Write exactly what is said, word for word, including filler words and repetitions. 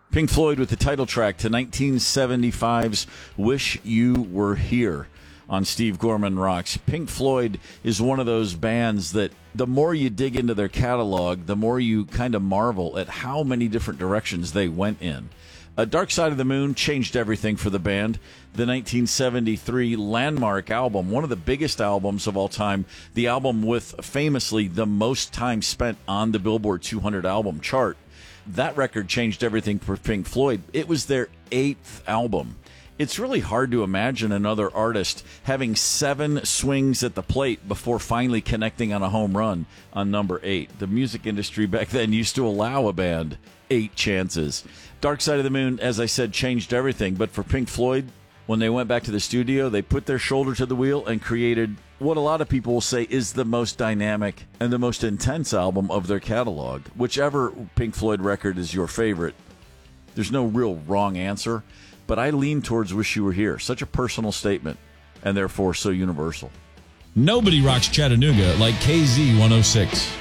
Pink Floyd with the title track to nineteen seventy-five's Wish You Were Here on Steve Gorman Rocks. Pink Floyd is one of those bands that the more you dig into their catalog, the more you kind of marvel at how many different directions they went in. A Dark Side of the Moon changed everything for the band. The nineteen seventy-three landmark album, one of the biggest albums of all time, the album with famously the most time spent on the Billboard two hundred album chart. That record changed everything for Pink Floyd. It was their eighth album. It's really hard to imagine another artist having seven swings at the plate before finally connecting on a home run on number eight. The music industry back then used to allow a band eight chances. Dark Side of the Moon, as I said, changed everything. But for Pink Floyd, when they went back to the studio, they put their shoulder to the wheel and created what a lot of people will say is the most dynamic and the most intense album of their catalog. Whichever Pink Floyd record is your favorite, there's no real wrong answer, but I lean towards Wish You Were Here. Such a personal statement, and therefore so universal. Nobody rocks Chattanooga like K Z one oh six.